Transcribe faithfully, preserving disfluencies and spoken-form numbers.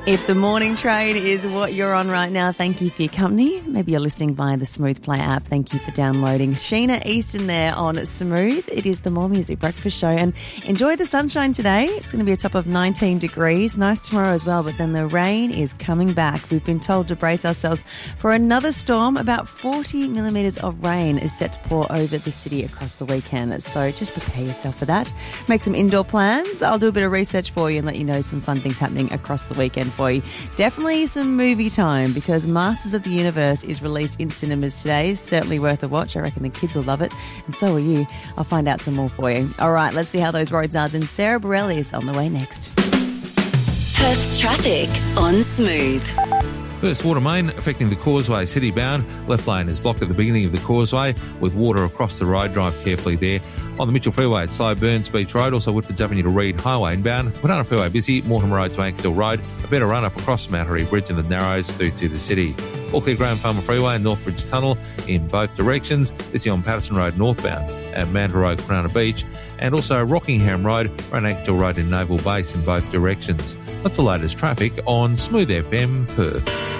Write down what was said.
If the morning train is what you're on right now, thank you for your company. Maybe you're listening via the Smooth Play app. Thank you for downloading. Sheena Easton there on Smooth. It is the More Music Breakfast Show. And enjoy the sunshine today. It's going to be a top of nineteen degrees. Nice tomorrow as well. But then the rain is coming back. We've been told to brace ourselves for another storm. About forty millimetres of rain is set to pour over the city across the weekend. So just prepare yourself for that. Make some indoor plans. I'll do a bit of research for you and let you know some fun things happening across the weekend for you. Definitely some movie time because Masters of the Universe is released in cinemas today. Certainly worth a watch. I reckon the kids will love it, and so will you. I'll find out some more for you. All right, let's see how those roads are. Then Sarah Bareilles is on the way next. Perth's traffic on Smooth. First water main affecting the Causeway city bound. Left lane is blocked at the beginning of the Causeway with water across the road. Drive carefully there. On the Mitchell Freeway at Cyburns Beach Road, also Woodfords Avenue to Reed Highway inbound. Winona Freeway busy. Mortimer Road to Anksdale Road. A better run up across the Mount Harry Bridge and the Narrows through to the city. All clear Graham Farmer Freeway and Northbridge Tunnel in both directions. This is on Patterson Road northbound at Mandurah Road, Corona Beach. And also Rockingham Road around Anksdale Road in Naval Base in both directions. That's the latest traffic on Smooth F M Perth.